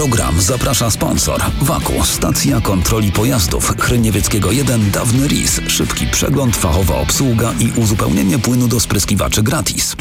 program zaprasza sponsor. Waku, stacja kontroli pojazdów. Chryniewieckiego 1, Dawny RIS. Szybki przegląd, fachowa obsługa i uzupełnienie płynu do spryskiwaczy gratis.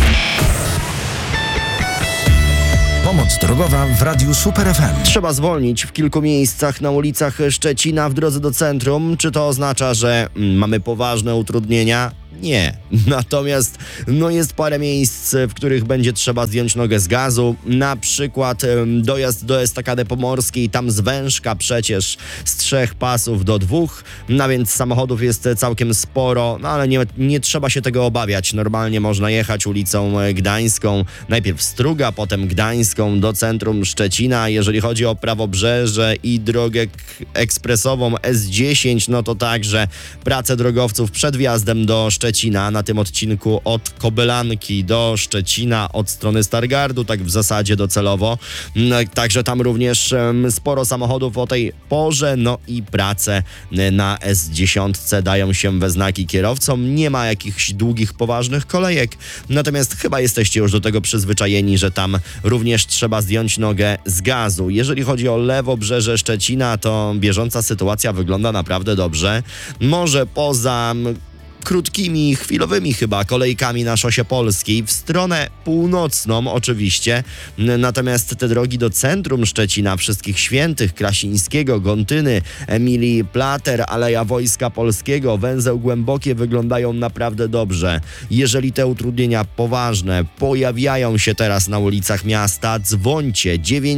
Pomoc drogowa w Radiu Super FM. Trzeba zwolnić w kilku miejscach na ulicach Szczecina w drodze do centrum. Czy to oznacza, że mamy poważne utrudnienia? Nie. Natomiast jest parę miejsc, w których będzie trzeba zdjąć nogę z gazu. Na przykład dojazd do Estakady Pomorskiej, tam zwężka przecież z 3 pasów do 2, więc samochodów jest całkiem sporo, ale nie trzeba się tego obawiać. Normalnie można jechać ulicą Gdańską, najpierw Struga, potem Gdańską do centrum Szczecina. Jeżeli chodzi o Prawobrzeże i drogę ekspresową S10, to także prace drogowców przed wjazdem do Szczecina na tym odcinku od Kobylanki do Szczecina od strony Stargardu, tak w zasadzie docelowo. Także tam również sporo samochodów o tej porze, i prace na S10 dają się we znaki kierowcom. Nie ma jakichś długich, poważnych kolejek, natomiast chyba jesteście już do tego przyzwyczajeni, że tam również trzeba zdjąć nogę z gazu. Jeżeli chodzi o Lewobrzeże Szczecina, to bieżąca sytuacja wygląda naprawdę dobrze. Może poza krótkimi, chwilowymi chyba kolejkami na szosie polskiej w stronę północną oczywiście, natomiast te drogi do centrum Szczecina, Wszystkich Świętych, Krasińskiego, Gontyny, Emilii Plater, Aleja Wojska Polskiego, Węzeł Głębokie wyglądają naprawdę dobrze. Jeżeli te utrudnienia poważne pojawiają się teraz na ulicach miasta, dzwońcie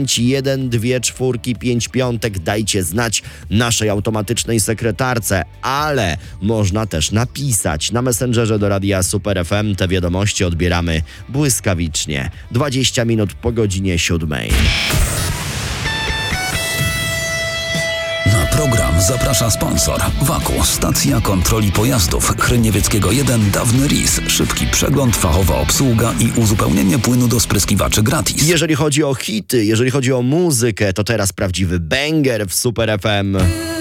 912455, dajcie znać naszej automatycznej sekretarce, ale można też napisać na Messengerze do Radia Super FM. Te wiadomości odbieramy błyskawicznie. 20 minut po godzinie 7. Na program zaprasza sponsor. Waku, stacja kontroli pojazdów. Chryniewieckiego 1, Dawny RIS. Szybki przegląd, fachowa obsługa i uzupełnienie płynu do spryskiwaczy gratis. Jeżeli chodzi o hity, jeżeli chodzi o muzykę, to teraz prawdziwy banger w Super FM.